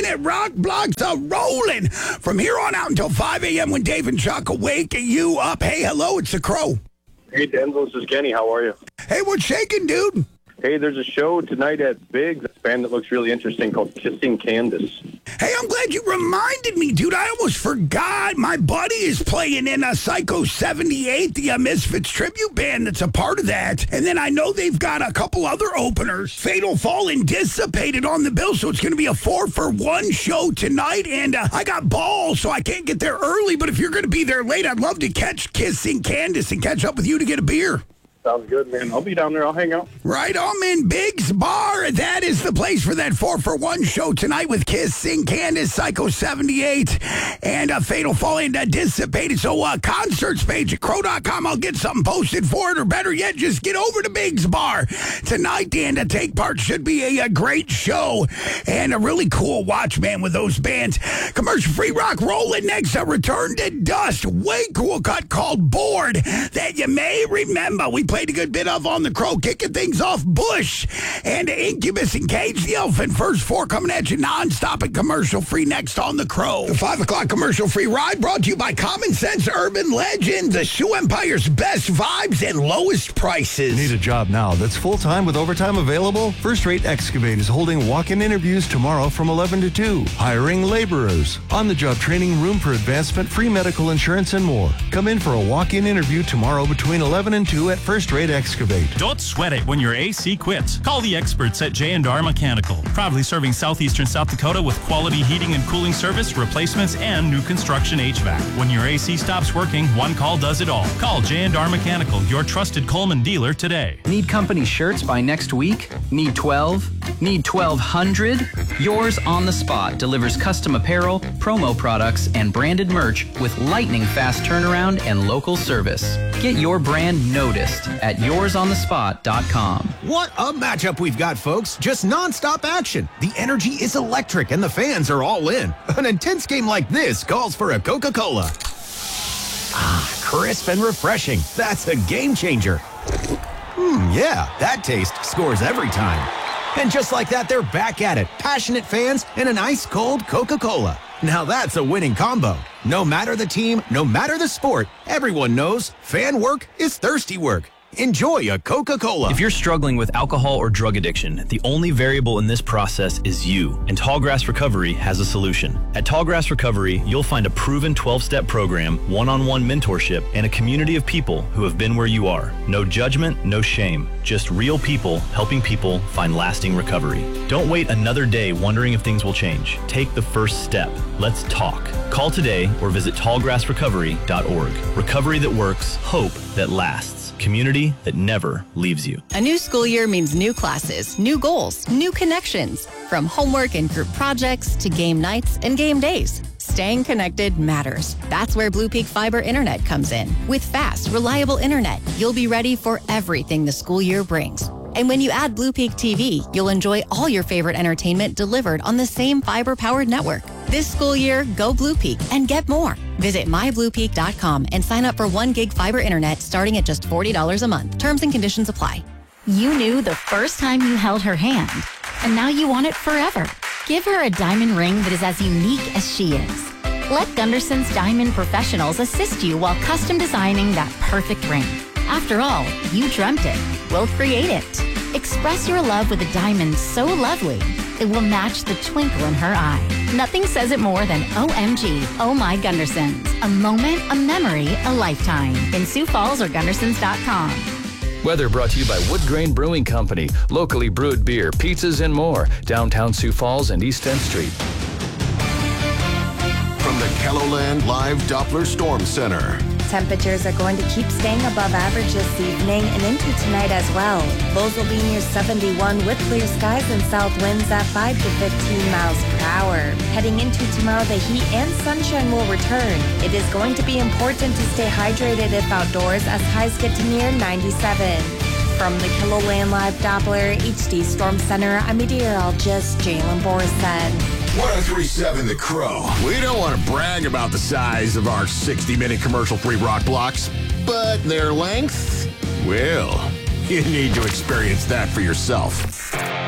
60-minute rock blocks are rolling from here on out until 5 a.m. when Dave and Chuck will wake you up. Hey, hello, it's the Crow. Hey, Denzel, this is Kenny. How are you? Hey, what's shaking, dude? Hey, there's a show tonight at Biggs, a band that looks really interesting called Kissing Candace. Hey, I'm glad you reminded me, dude. I almost forgot. My buddy is playing in Psycho 78, the Misfits tribute band that's a part of that. And then I know they've got a couple other openers, Fatal Fall and Dissipated, on the bill. So it's going to be a 4-for-1 show tonight. And I got balls, so I can't get there early. But if you're going to be there late, I'd love to catch Kissing Candace and catch up with you to get a beer. Sounds good, man. I'll be down there. I'll hang out. Right on, in Biggs Bar. That is the place for that 4-for-1 show tonight with Kissing Candace, Psycho 78, and Fatal Fall and Dissipated. So concerts page at crow.com. I'll get something posted for it, or better yet, just get over to Biggs Bar tonight and take part. Should be a great show and a really cool watch, man, with those bands. Commercial-free rock rolling next. Return to Dust. Way cool cut called Bored that you may remember. We played a good bit of on the Crow, kicking things off. Bush and Incubus and Cage the Elephant. First four coming at you nonstop and commercial-free next on the Crow. The 5 o'clock commercial-free ride brought to you by Common Sense Urban Legend, the Shoe Empire's best vibes and lowest prices. Need a job now that's full-time with overtime available? First Rate Excavate is holding walk-in interviews tomorrow from 11 to 2. Hiring laborers. On-the-job training, room for advancement, free medical insurance, and more. Come in for a walk-in interview tomorrow between 11 and 2 at First Rate Excavate. Don't sweat it when your AC quits. Call the experts at J&R Mechanical. Proudly serving southeastern South Dakota with quality heating and cooling service, replacements, and new construction HVAC. When your AC stops working, one call does it all. Call J&R Mechanical, your trusted Coleman dealer today. Need company shirts by next week? Need 12? Need 1,200? Yours on the Spot delivers custom apparel, promo products, and branded merch with lightning fast turnaround and local service. Get your brand noticed at yoursonthespot.com. What a matchup we've got, folks. Just nonstop action. The energy is electric and the fans are all in. An intense game like this calls for a Coca-Cola. Ah, crisp and refreshing. That's a game changer. Yeah, that taste scores every time. And just like that, they're back at it. Passionate fans and an ice-cold Coca-Cola. Now that's a winning combo. No matter the team, no matter the sport, everyone knows fan work is thirsty work. Enjoy a Coca-Cola. If you're struggling with alcohol or drug addiction, the only variable in this process is you, and Tallgrass Recovery has a solution. At Tallgrass Recovery, you'll find a proven 12-step program, one-on-one mentorship, and a community of people who have been where you are. No judgment, no shame, just real people helping people find lasting recovery. Don't wait another day wondering if things will change. Take the first step. Let's talk. Call today or visit tallgrassrecovery.org. Recovery that works, hope that lasts. Community that never leaves you. A new school year means new classes, new goals, new connections. From homework and group projects to game nights and game days. Staying connected matters. That's where Blue Peak Fiber Internet comes in. With fast, reliable internet, you'll be ready for everything the school year brings. And when you add Blue Peak TV, you'll enjoy all your favorite entertainment delivered on the same fiber-powered network. This school year, go Blue Peak and get more. Visit mybluepeak.com and sign up for 1 gig fiber internet starting at just $40 a month. Terms and conditions apply. You knew the first time you held her hand, and now you want it forever. Give her a diamond ring that is as unique as she is. Let Gunderson's Diamond Professionals assist you while custom designing that perfect ring. After all, you dreamt it. We'll create it. Express your love with a diamond so lovely, it will match the twinkle in her eye. Nothing says it more than OMG, Oh My Gundersons. A moment, a memory, a lifetime. In Sioux Falls or Gundersons.com. Weather brought to you by Wood Grain Brewing Company. Locally brewed beer, pizzas, and more. Downtown Sioux Falls and East 10th Street. From the KELOLAND Live Doppler Storm Center. Temperatures are going to keep staying above average this evening and into tonight as well. Lows will be near 71 with clear skies and south winds at 5 to 15 miles per hour. Heading into tomorrow, the heat and sunshine will return. It is going to be important to stay hydrated if outdoors as highs get to near 97. From the KELOLAND Live Doppler HD Storm Center, I'm meteorologist Jalen Borson. 1037 The Crow. We don't want to brag about the size of our 60-minute commercial-free rock blocks, but their length? Well, you need to experience that for yourself.